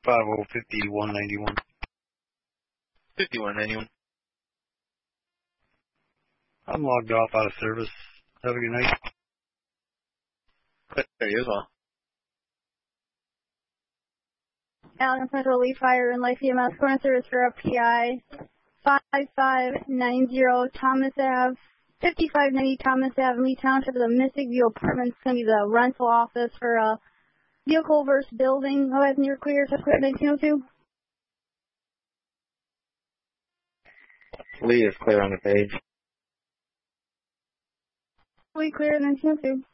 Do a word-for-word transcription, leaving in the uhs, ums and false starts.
five oh fifty-one ninety-one. fifty-one ninety-one. I'm logged off out of service. Have a good night. There you go. Allen Central Leaf Fire and Life E M S Corner Service for F P I five five nine zero Thomas Ave, fifty-five ninety Thomas Ave, Lee Township. The Mystic View Apartments going to be the rental office for a vehicle versus building. Oh, as near clear to clear nineteen oh two. Lee is clear on the page. Lee clear nineteen oh two.